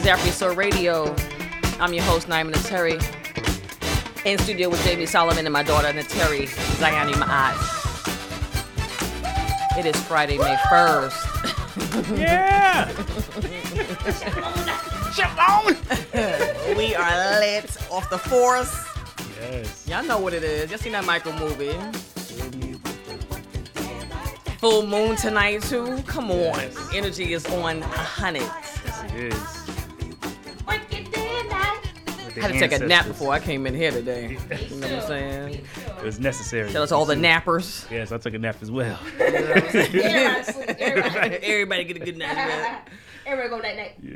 is Afro Soul Radio. I'm your host, Naima Nateri. In studio with Jamie Solomon and my daughter, Nateri Zayani Ma'at. It is Friday, May 1st. Yeah! Shalom! We are lit off the force. Yes. Y'all know what it is. Y'all seen that Michael movie? Full moon tonight, too? Come on. Yes. Energy is on 100. Yes, it is. I had to take a nap before I came in here today. You know what I'm saying? It was necessary. Shout out to all the nappers. Yes, I took a nap as well. Everybody get a good nap. Everybody go night night.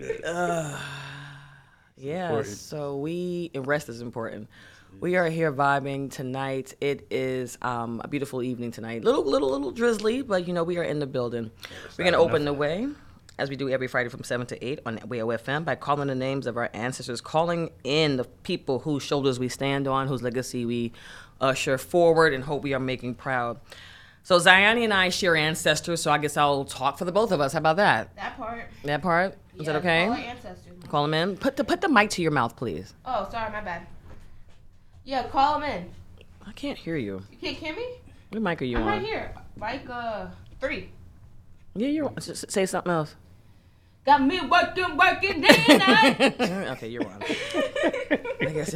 Yeah, important. so rest is important. We are here vibing tonight. It is a beautiful evening tonight. Little drizzly, but we are in the building. We're going to open the way, as we do every Friday from 7 to 8 on WOFM, by calling the names of our ancestors, calling in the people whose shoulders we stand on, whose legacy we usher forward and hope we are making proud. So Zayani and I share ancestors, so I guess I'll talk for the both of us. How about that? That part. That part? Is that okay? Call our ancestors. Call them in. Put the mic to your mouth, please. Oh, sorry, my bad. Yeah, call them in. I can't hear you. You can't hear me? What mic are you I'm on? right here. Mic 3. Yeah, you're on. Say something else. Got me working day and night. Okay, you're on. I guess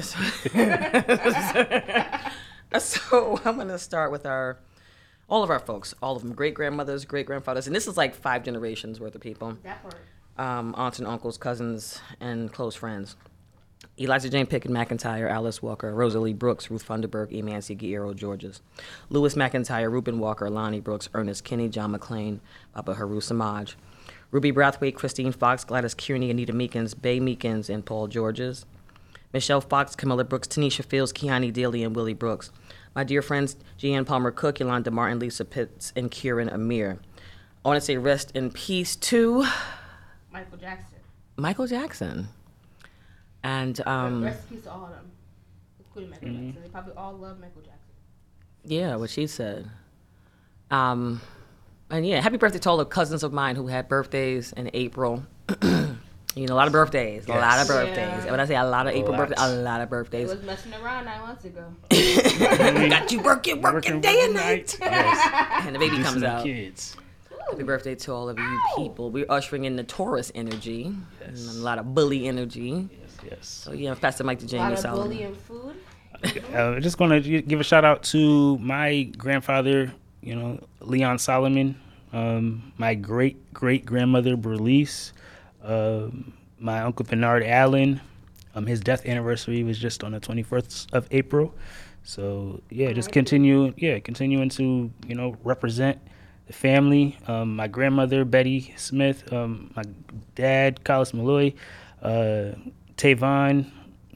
that's so I'm gonna start with all of our folks, all of them, great-grandmothers, great-grandfathers, and this is like 5 generations worth of people. That part. Aunts and uncles, cousins, and close friends. Eliza Jane Pickett McIntyre, Alice Walker, Rosalie Brooks, Ruth Funderburg, Emancy Guerrero Georges, Lewis McIntyre, Reuben Walker, Lonnie Brooks, Ernest Kinney, John McClain, Baba Haru Samaj, Ruby Brathwaite, Christine Fox, Gladys Kearney, Anita Meekins, Bay Meekins, and Paul Georges, Michelle Fox, Camilla Brooks, Tanisha Fields, Kiani Daly, and Willie Brooks. My dear friends, Jeanne Palmer Cook, Yolanda Martin, Lisa Pitts, and Kieran Amir. I want to say rest in peace to Michael Jackson. Michael Jackson. And Rest in peace to all of them, including Michael Jackson. They probably all love Michael Jackson. yeah, what she said. And yeah, happy birthday to all the cousins of mine who had birthdays in April. A lot of birthdays. A lot of birthdays. Yeah. When I say a lot of April Lots. birthdays, a lot of They birthdays. was messing around 9 months ago. Got you working day and night. Yes. And the baby comes Producing out. kids. Happy birthday to all of you people. We're ushering in the Taurus energy. Yes. And a lot of bully energy. Yes. So yeah, pass the mic to A Jamie lot of Solomon. bullying food. Just going to give a shout out to my grandfather, Leon Solomon, my great-grandmother, Berlice, my uncle Bernard Allen. His death anniversary was just on the 21st of April. So, yeah, just continuing to, represent the family. My grandmother, Betty Smith, my dad, Carlos Malloy, Tavon,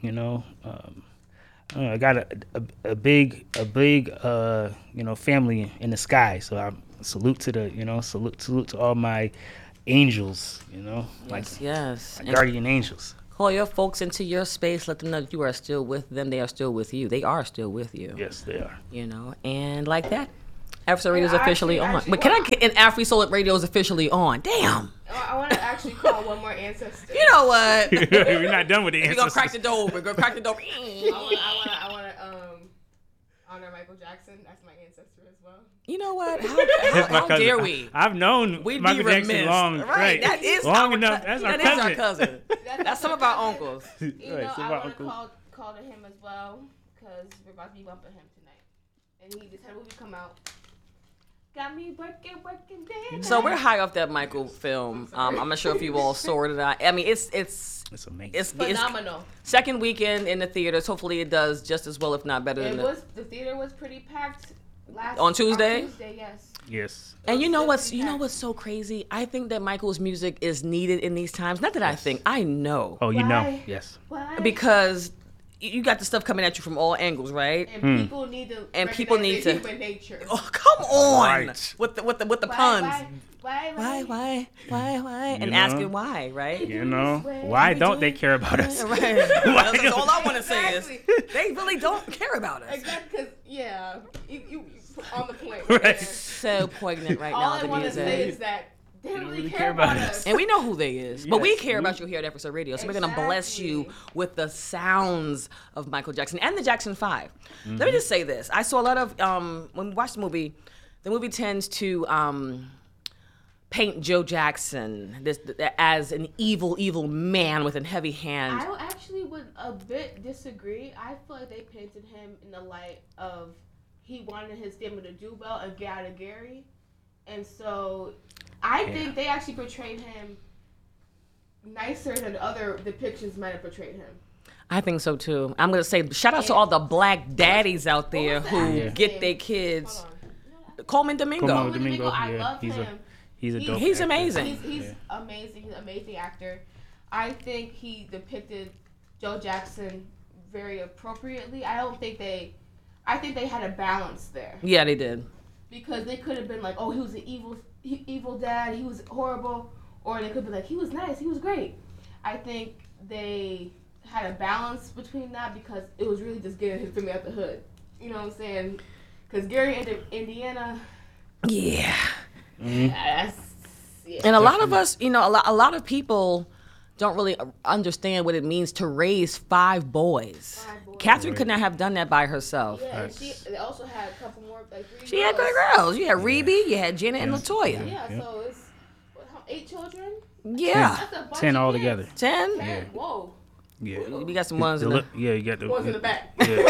I got a big family in the sky. So I salute to salute to all my angels, Yes. my guardian angels. Call your folks into your space. Let them know that you are still with them. They are still with you. They are still with you. Yes, they are. And like that, Afro Radio is Yeah, officially actually, on. But can I get an Afro Soul Radio is officially on? Damn. I want to actually call one more ancestor. You know what? We're not done with the We're answers. gonna crack the door. We're gonna crack the door. I want to honor Michael Jackson. That's my ancestor as well. You know what? That's my How cousin. dare we? I've known We'd Michael be Jackson remiss. long, Right. That is long our enough. That's our cousin. our cousin. That's some of our uncles. You Right, know, so I my want to uncle- call to him as well because we're about to be bumping him tonight, and he just had a movie come out. Got me working day and So night. we're high off that Michael film. I'm not sure if you all saw it or not. I mean, it's It's amazing. it's Phenomenal. second weekend in the theaters. Hopefully, it does just as well, if not better than The theater was pretty packed On Tuesday? On Tuesday, yes. Yes. And you know what's Packed. so crazy? I think that Michael's music is needed in these times. Not that I think, I know. Oh, you know. Why? Yes. Why? Because you got the stuff coming at you from all angles, right? And people need to. And people need to- human nature. Oh, come on. Right. With the puns. Why? Why? And know? asking why, right? You know, why don't they care about us? Right. That's all I want to say is Exactly. they really don't care about us. Exactly, because you on the point. Right. Right. So poignant right All now, I the want to say music. is that They don't really care about us. And we know who they is. But we Yes, care we- about you here at Episode Radio. So we're going to bless you Exactly. with the sounds of Michael Jackson and the Jackson 5. Let me just say this. I saw a lot of, when we watch the movie tends to paint Joe Jackson as an evil man with a heavy hand. I actually would a bit disagree. I feel like they painted him in the light of he wanted his family to do well and get out of Gary. And so I think they actually portrayed him nicer than other depictions might have portrayed him. I think so too. I'm going to say shout out to all the black daddies out there was the who actor's get name? their kids. Hold on. Coleman Domingo. Coleman Domingo, I yeah, love he's him. he's a dope. He's actor. amazing. He's amazing. He's an amazing actor. I think he depicted Joe Jackson very appropriately. I think they had a balance there. Yeah, they did. Because they could have been like, oh, he was an evil dad, he was horrible, or they could be like, he was nice, he was great. I think they had a balance between that because it was really just getting his family out the hood. You know what I'm saying? Because Gary, Indiana, Yeah. that's, yeah. And a lot of us, a lot of people don't really understand what it means to raise 5 boys. 5 boys. Catherine could not have done that by herself. Yeah, and they also had a couple more, like 3 She had good girls. You had Rebe, you had Jenna and Latoya. Yeah, Yeah. so it's 8 children. Yeah. That's a bunch 10 of altogether. kids. 10? 10? Yeah. Whoa. Yeah. We got some ones in The the... yeah, you got the One's in the back.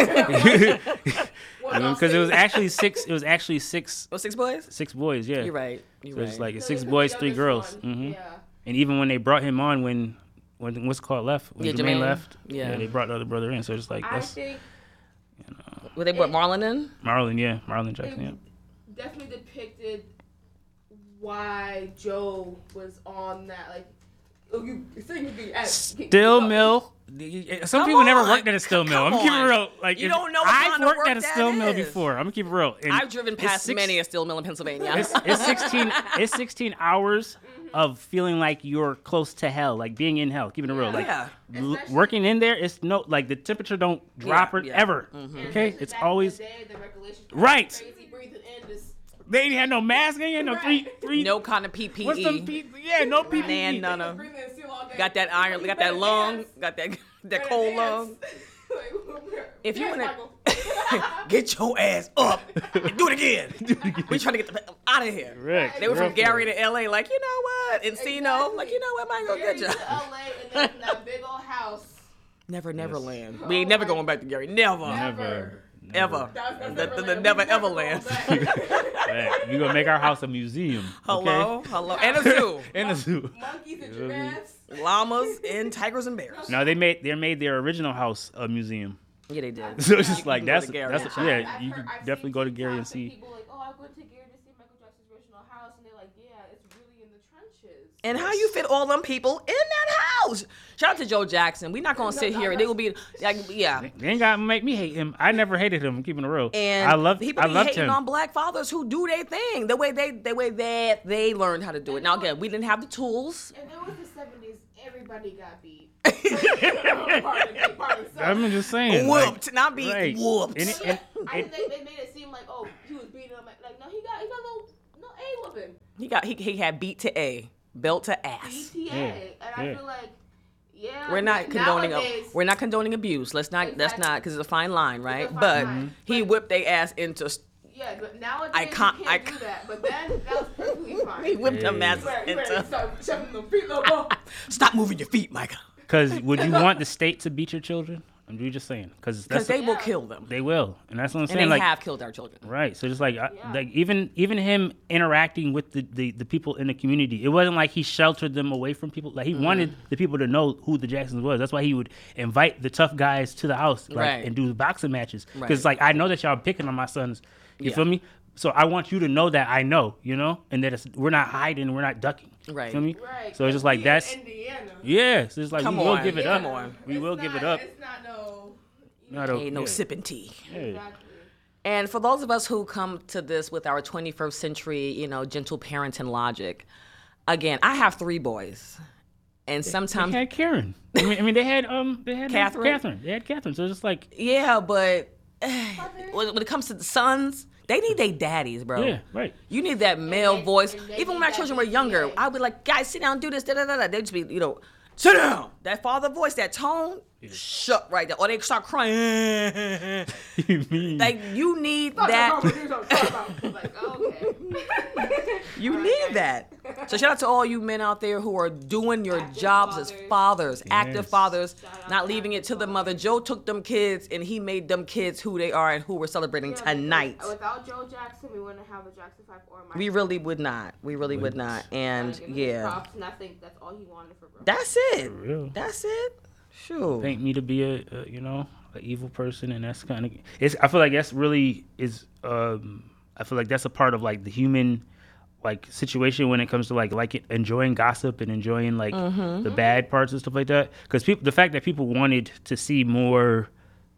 Yeah. Because it was actually 6. It was actually 6. Oh, 6 boys? 6 boys. Yeah. You're right. You're So it's right. like No, 6 the boys, 3 youngest girls. one. Hmm Yeah. And even when they brought him on, when what's called left, when Yeah, Jermaine Jermaine. left, Yeah. they brought the other brother in. So it's like I that's think Well, they brought Marlon in? Marlon Jackson. Yeah. it definitely depicted why Joe was on that. Like, oh, you saying you can Still mill. Some Come people never on. worked at a steel mill. Come I'm keeping it on. real. Like You if- don't know what I've kind of worked work at a that steel mill is. before. I'm gonna keep it real. And I've driven it's past 6 many a steel mill in Pennsylvania. It's 16. It's 16 hours of feeling like you're close to hell, like being in hell. Keeping it real, like Yeah. Especially- working in there. It's no like the temperature don't drop Yeah, or yeah. ever. And Okay, especially it's back in always the day, the regulations Right. Crazy breathing in this. they ain't had no mask. They ain't had no Right. three. No kind of PPE. What's them? Yeah, no PPE. Man, none of. Breathing in seal all day. Got that iron, got that lung, got that cold lung. If you wanna get your ass up and do it again. We trying to get the out of here. Correct. They were from Real Gary to LA, like, you know what? Encino, like, you know what, Michael, good job. LA and then that big old house. Never, never land. We ain't never going back to Gary. Never. Never. Ever. That's The never ever land. Right. We gonna make our house a museum. Hello, Okay? hello. And a zoo. In a zoo. Monkeys and giraffes. Llamas and tigers and bears. No, they made their original house a museum. Yeah, they did. So it's just like can go that's to Gary that's and yeah. I've You heard- could I've definitely seen go to Gary and TikToks see. People like, oh, I'm going to Gary to see Michael Jackson's original house, and they're like, yeah, it's really in the trenches. And how you fit all them people in that house? Shout out to Joe Jackson. We're not gonna sit here and they will be like, yeah. They ain't gotta make me hate him. I never hated him. I'm keeping it real. And I loved people I be loved hating him. on black fathers who do their thing the way they learned how to do it. Now again, we didn't have the tools. And it was the 70s. Everybody got beat. I'm just saying. Whooped, not beat, right. whooped. And it- I think they made it seem like, oh, he was beating him. Like, no, he got no A whooping. He had beat to A, belt to ass. BTA. Yeah, And I yeah. feel like, yeah. We're not condoning nowadays, we're not condoning abuse. That's not Exactly. because it's a fine line, right? It's a fine But line. he But- whipped their ass into. Yeah, but nowadays I you can't- can't I do can't- that. But then that was perfectly fine. He whipped them Yeah. asses You better into. start shoving them feet, little boy. Stop moving your feet, Micah. Because would you want the state to beat your children? I'm just saying. Because Because they will kill them, they will, and that's what I'm and saying. they like have killed our children. right, so just like like even him interacting with the people in the community, it wasn't like he sheltered them away from people. Like he wanted the people to know who the Jacksons was. That's why he would invite the tough guys to the house, like, Right. and do boxing matches. Right. Because like I know that y'all picking on my sons. You Yeah. feel me? So I want you to know that I know, and that we're not hiding, we're not ducking. Right. Feel me? Right. So it's just like We in that's Indiana. yeah. So it's like Come we will on. give it Yeah. up. Come on. We will give it up. It's not no. Not a- Ain't no yeah. sipping tea. Yeah. Exactly. And for those of us who come to this with our 21st century, gentle parenting logic, again, I have 3 boys, and sometimes, They had Karen. I mean, they had Catherine? Catherine. They had Catherine. So it's just like yeah, but when it comes to the sons, They need their daddies, bro. Yeah, right. You need that male voice. and they Even when need my that children were younger, BPA. I'd be like, guys, sit down, do this, da da da da. They'd just be, sit down. That father voice, that tone, shut right there. Or they start crying. You mean? Like, you need that. Like, okay. You need that. So shout out to all you men out there who are doing your Active jobs as fathers, active Yes. fathers, Shout out not to leaving it active to the mother. fathers. Joe took them kids and he made them kids who they are and who we're celebrating Yeah, tonight. because Without Joe Jackson, we wouldn't have a Jackson 5 or Mike. We really would not. We really would not. And Give him his yeah, props, and I think that's all he wanted for Brooklyn. that's it. For real. That's it. Shoot. Paint me to be a an evil person, and that's kind of I feel like that's really is I feel like that's a part of like the human like situation when it comes to like enjoying gossip and enjoying like the bad parts and stuff like that, because the fact that people wanted to see more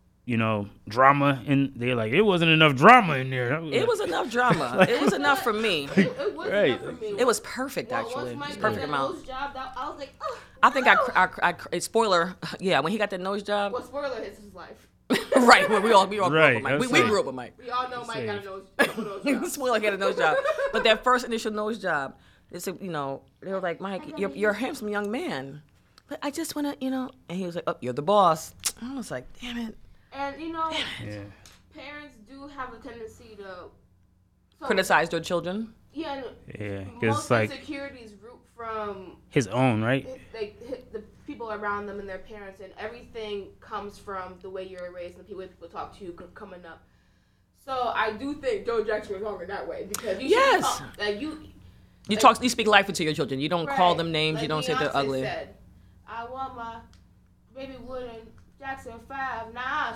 drama, and they're like, it wasn't enough drama in there. It was enough drama. It was enough for me. It was Right. enough for me. It was perfect, Well, actually. once It Mike was got perfect that amount. nose job, I was like, oh. I think I spoiler. Yeah, when he got that nose job. Well, spoiler, it's his life. Right. Well, we all grew Right, up with Mike. We that's grew up with Mike. We all know Mike got a nose job. Spoiler, he had a nose job. But that first initial nose job, they said, they were like, Mike, you're a handsome young man, but I just want to, and he was like, oh, you're the boss. I was like, damn it. And Yeah. parents do have a tendency to Criticize their children. Yeah, Yeah, 'cause most it's like insecurities root from his own, right? the people around them and their parents, and everything comes from the way you're raised and the way people talk to you coming up. So I do think Joe Jackson was wrong in that way, because you Yes. should talk, like You speak life into your children. You don't call them names. Like You don't say they're Beyonce ugly. Said, I want my baby wooden Jackson 5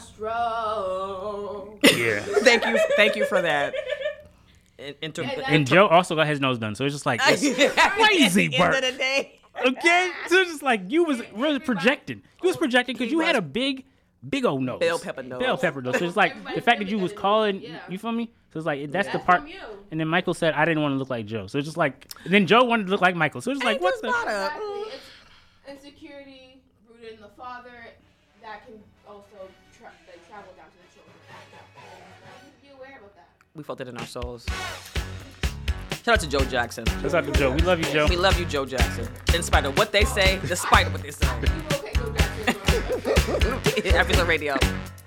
nostril. Yeah. Thank you for that. And Joe also got his nose done, so it's just like it's crazy At work. the end of the day. Okay, so it's just like you was really projecting. You was projecting because you had a big old nose. Bell pepper nose. Bell pepper nose. So it's like the fact that you was calling, Yeah. you feel me? So it's like that's the That's part. from you. And then Michael said I didn't want to look like Joe. So it's just like then Joe wanted to look like Michael. So it's just like what's the? Exactly. It's insecurity rooted in the father that can also travel down to the children. You need to be aware about that. We felt it in our souls. Shout out to Joe Jackson. Shout out to Joe. We love you, Joe. We love you, Joe Jackson. In spite of what they say, despite of what they say. You okay, Joe Jackson? Episode Radio.